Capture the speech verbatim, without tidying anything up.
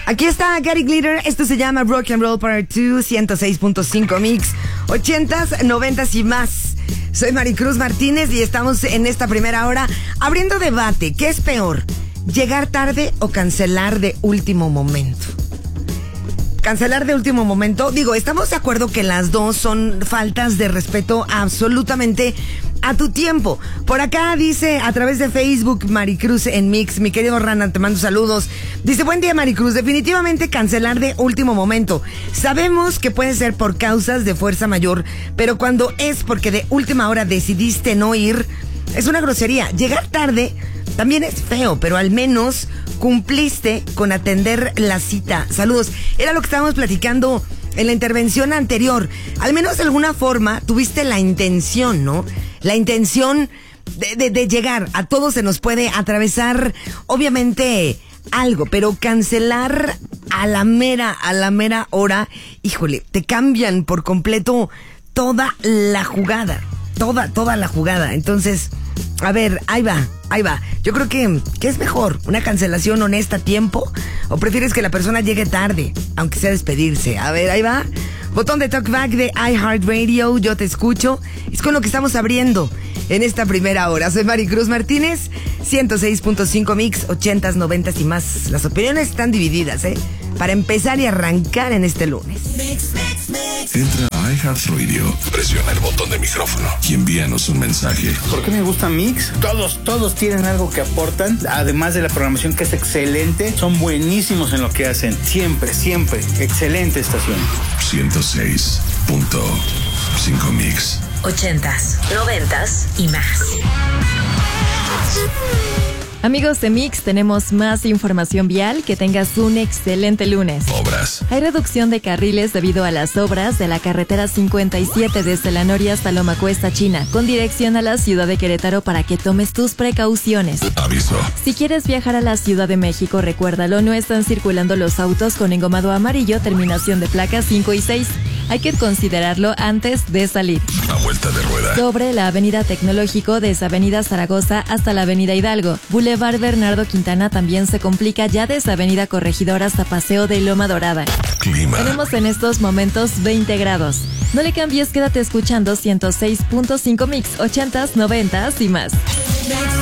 Aquí está Gary Glitter, esto se llama Rock and Roll Part dos, ciento seis punto cinco Mix, ochentas, noventas y más. Soy Maricruz Martínez y estamos en esta primera hora abriendo debate. ¿Qué es peor? ¿Llegar tarde o cancelar de último momento? Cancelar de último momento, digo, estamos de acuerdo que las dos son faltas de respeto absolutamente a tu tiempo. Por acá dice a través de Facebook Maricruz en Mix, mi querido Rana, te mando saludos. Dice, buen día Maricruz, definitivamente cancelar de último momento. Sabemos que puede ser por causas de fuerza mayor, pero cuando es porque de última hora decidiste no ir, es una grosería. Llegar tarde también es feo, pero al menos cumpliste con atender la cita. Saludos. Era lo que estábamos platicando en la intervención anterior. Al menos de alguna forma tuviste la intención, ¿no? La intención de, de, de llegar. A todos se nos puede atravesar, obviamente, algo, pero cancelar a la mera, a la mera hora, híjole, te cambian por completo toda la jugada. Toda, toda la jugada. Entonces, a ver, ahí va, ahí va. Yo creo que, ¿qué es mejor? ¿Una cancelación honesta a tiempo? ¿O prefieres que la persona llegue tarde, aunque sea despedirse? A ver, ahí va. Botón de talkback de iHeartRadio, yo te escucho. Es con lo que estamos abriendo en esta primera hora. Soy Maricruz Martínez, ciento seis punto cinco Mix, ochentas, noventas y más. Las opiniones están divididas, ¿eh? Para empezar y arrancar en este lunes. Mix, mix, mix. Entra a iHeartRadio, presiona el botón de micrófono y envíanos un mensaje. ¿Por qué me gusta Mix? Todos, todos tienen algo que aportan, además de la programación que es excelente. Son buenísimos en lo que hacen, siempre, siempre. Excelente estación. ciento seis punto cinco Mix. Ochentas, noventas y más. Amigos de Mix, tenemos más información vial. Que tengas un excelente lunes. Obras. Hay reducción de carriles debido a las obras de la carretera cincuenta y siete desde la Noria hasta Loma Cuesta, China, con dirección a la ciudad de Querétaro para que tomes tus precauciones. Aviso. Si quieres viajar a la Ciudad de México, recuérdalo, no están circulando los autos con engomado amarillo, terminación de placas cinco y seis. Hay que considerarlo antes de salir. A vuelta de rueda. Sobre la avenida Tecnológico, desde avenida Zaragoza hasta la avenida Hidalgo. Boulevard Bernardo Quintana también se complica ya desde avenida Corregidora hasta Paseo de Loma Dorada. Clima. Tenemos en estos momentos veinte grados. No le cambies, quédate escuchando ciento seis punto cinco Mix, ochentas, noventas y más.